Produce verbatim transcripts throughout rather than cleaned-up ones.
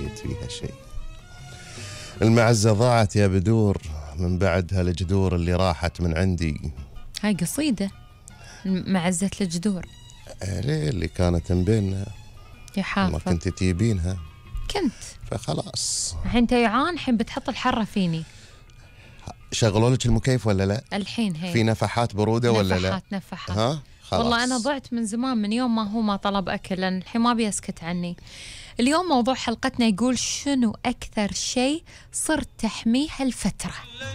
نسيت فيها شيء. المعزة ضاعت يا بدور من بعد هالجذور اللي راحت من عندي. هاي قصيدة معزة الجذور. ليه اللي كانت من بيننا يا حافظ ما كنت تجيبينها. كنت فخلاص الحين تيعان، الحين بتحط الحرة فيني. شغلوا لك المكيف ولا لا؟ الحين هي في نفحات برودة ولا لا؟ نفحات نفحات. ها خلاص. والله أنا ضعت من زمان، من يوم ما هو ما طلب أكل، لأن الحين ما بيسكت عني. اليوم موضوع حلقتنا يقول شنو أكثر شيء صرت تحميه هالفترة؟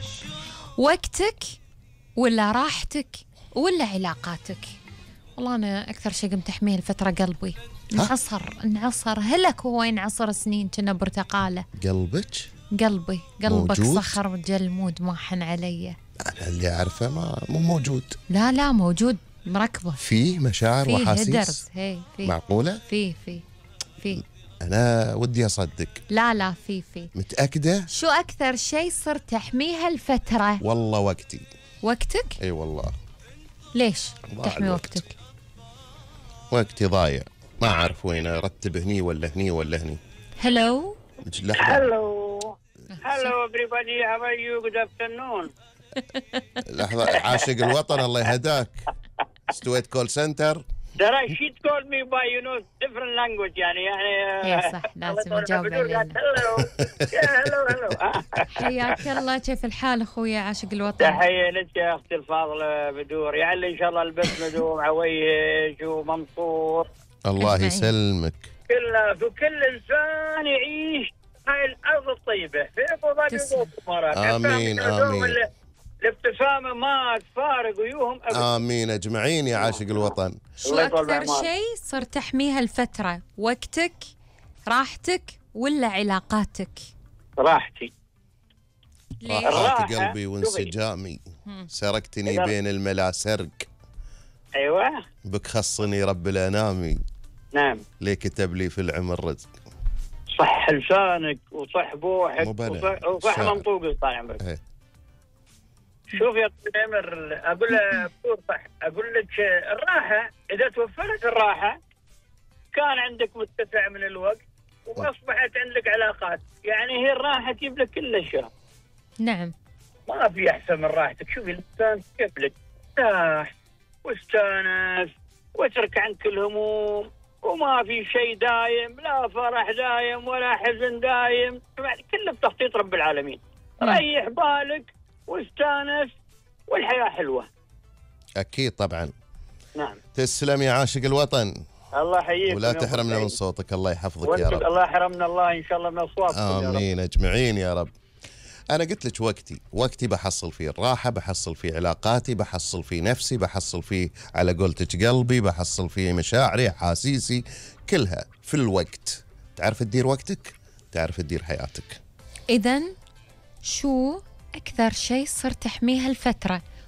وقتك ولا راحتك ولا علاقاتك؟ والله أنا أكثر شيء قمت أحميه الفترة قلبي. انعصر انعصر هلك، هو ينعصر سنين كنا برتقالة. قلبك؟ قلبي قلبك موجود؟ صخر وجلمود ما حن علي. أنا اللي أعرفه ما مو موجود. لا لا موجود، مركبه فيه مشاعر فيه وأحاسيس. هدرز. هي فيه معقولة؟ فيه فيه فيه أنا ودي أصدق. لا لا فيه فيه. متأكدة؟ شو أكثر شيء صرت تحميه هالفترة؟ والله وقتي. وقتك؟ اي والله. ليش ضاع تحمي الوقت. وقتك؟ وقتي ضايع، ما أعرف وين أرتب، هني ولا هني ولا هني. هلو لحظة. Hello. Hello everybody. How are you? Good afternoon. لحظة، عاشق الوطن الله يهداك. استويت كول سنتر. ترى she told me by you know different language يعني يعني يا صح لازم نجاوب علينا. Hello. Yeah, hello hello. حياك الله، كيف الحال أخويا عاشق الوطن؟ تحية لك يا أختي الفاضلة بدور، يعني إن شاء الله البس مدوم عويج ومنصور. الله أجمعين. يسلمك. كل وكل إنسان يعيش هاي الأرض الطيبة في أبو ظبي تسلم. وإمارات. آمين، آمين. الابتسامة ما تفارق ويوهم أبدا. آمين أجمعين يا عاشق الوطن. شو الله يطول أكثر بعمرك. شيء صرت تحميه هالفترة؟ وقتك، راحتك ولا علاقاتك؟ راحتي. ليش؟ راحات الراحة. قلبي وانسجامي، سرقتني إذا- بين الملا سرق، أيوة بك خصني رب الأنامي، نعم. ليه كتب لي في العمر رزق. صح لسانك وصح بوحك مو بلا. وصح, وصح شاعر. منطوقك طال عمرك. إيه. شوف يا طويل العمر، اقول لك صح، اقول لك الراحه اذا توفرت الراحه كان عندك متسع من الوقت واصبحت عندك علاقات، يعني هي الراحه تجيب لك كل الاشياء. نعم. ما في احسن من راحتك. شوف الانسان كيف لك ارتاح واستانس واترك عنك الهموم، وما في شيء دايم، لا فرح دايم ولا حزن دايم، كله بتخطيط رب العالمين. ريح بالك واستانس والحياه حلوه. أكيد طبعا. نعم. تسلم يا عاشق الوطن، الله يحييك ولا تحرمنا من صوتك، الله يحفظك يا رب. الله يحرمنا الله ان شاء الله من اصواتكم يا رب. آمين أجمعين يا رب. أنا قلت لك وقتي، وقتي بحصل فيه الراحة، بحصل فيه علاقاتي، بحصل فيه نفسي، بحصل فيه على قولتك قلبي، بحصل فيه مشاعري، أحاسيسي، كلها في الوقت. تعرف تدير وقتك، تعرف تدير حياتك. إذن شو أكثر شيء صرت تحميه هالفترة؟